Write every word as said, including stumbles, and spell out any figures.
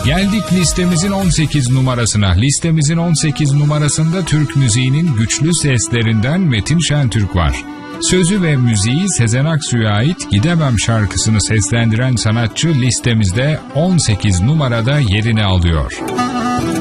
Geldik listemizin on sekiz numarasına. Listemizin on sekiz numarasında Türk müziğinin güçlü seslerinden Metin Şentürk var. Sözü ve müziği Sezen Aksu'ya ait Gidemem şarkısını seslendiren sanatçı listemizde on sekiz numarada yerini alıyor.